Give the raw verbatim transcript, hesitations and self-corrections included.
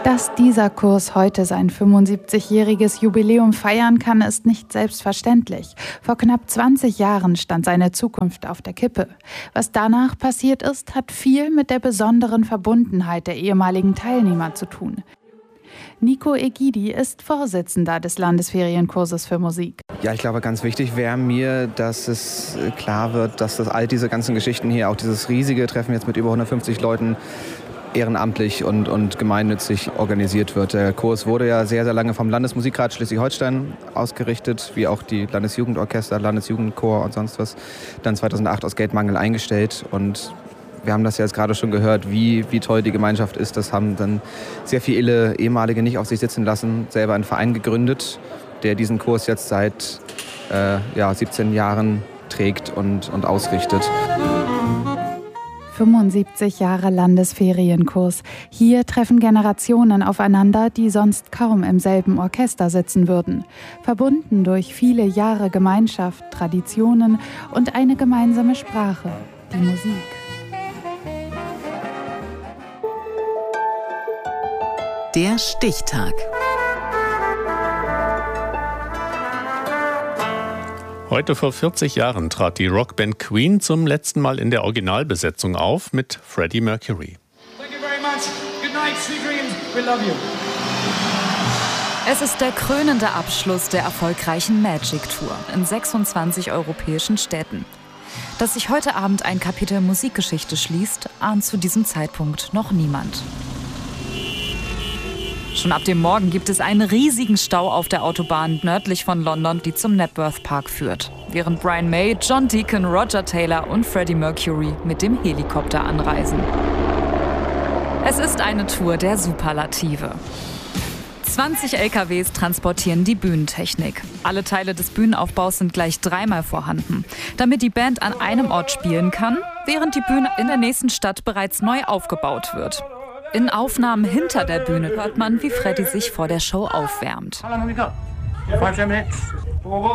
Dass dieser Kurs heute sein fünfundsiebzigjähriges Jubiläum feiern kann, ist nicht selbstverständlich. Vor knapp zwanzig Jahren stand seine Zukunft auf der Kippe. Was danach passiert ist, hat viel mit der besonderen Verbundenheit der ehemaligen Teilnehmer zu tun. Nico Egidi ist Vorsitzender des Landesferienkurses für Musik. Ja, ich glaube, ganz wichtig wäre mir, dass es klar wird, dass das all diese ganzen Geschichten hier, auch dieses riesige Treffen jetzt mit über hundertfünfzig Leuten, ehrenamtlich und, und gemeinnützig organisiert wird. Der Kurs wurde ja sehr, sehr lange vom Landesmusikrat Schleswig-Holstein ausgerichtet, wie auch die Landesjugendorchester, Landesjugendchor und sonst was, dann zweitausendacht aus Geldmangel eingestellt. Und wir haben das ja jetzt gerade schon gehört, wie, wie toll die Gemeinschaft ist. Das haben dann sehr viele ehemalige nicht auf sich sitzen lassen, selber einen Verein gegründet, der diesen Kurs jetzt seit äh, ja, siebzehn Jahren trägt und, und ausrichtet. fünfundsiebzig Jahre Landesferienkurs. Hier treffen Generationen aufeinander, die sonst kaum im selben Orchester sitzen würden. Verbunden durch viele Jahre Gemeinschaft, Traditionen und eine gemeinsame Sprache, die Musik. Der Stichtag. Heute vor vierzig Jahren trat die Rockband Queen zum letzten Mal in der Originalbesetzung auf mit Freddie Mercury. Thank you very much. Good night, sweet dreams. We love you. Es ist der krönende Abschluss der erfolgreichen Magic Tour in sechsundzwanzig europäischen Städten. Dass sich heute Abend ein Kapitel Musikgeschichte schließt, ahnt zu diesem Zeitpunkt noch niemand. Schon ab dem Morgen gibt es einen riesigen Stau auf der Autobahn nördlich von London, die zum Knebworth Park führt. Während Brian May, John Deacon, Roger Taylor und Freddie Mercury mit dem Helikopter anreisen. Es ist eine Tour der Superlative. zwanzig L K Ws transportieren die Bühnentechnik. Alle Teile des Bühnenaufbaus sind gleich dreimal vorhanden, damit die Band an einem Ort spielen kann, während die Bühne in der nächsten Stadt bereits neu aufgebaut wird. In Aufnahmen hinter der Bühne hört man, wie Freddie sich vor der Show aufwärmt.